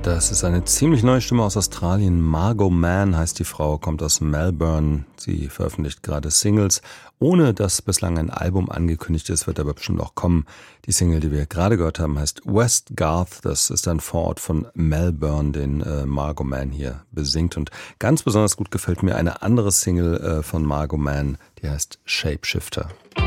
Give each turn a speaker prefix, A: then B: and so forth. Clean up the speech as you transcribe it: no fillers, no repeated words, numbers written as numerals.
A: Das ist eine ziemlich neue Stimme aus Australien. Margot Mann heißt die Frau, kommt aus Melbourne. Sie veröffentlicht gerade Singles, ohne dass bislang ein Album angekündigt ist, wird aber bestimmt auch kommen. Die Single, die wir gerade gehört haben, heißt West Garth. Das ist ein Vorort von Melbourne, den Margot Mann hier besingt. Und ganz besonders gut gefällt mir eine andere Single von Margot Mann, die heißt Shapeshifter.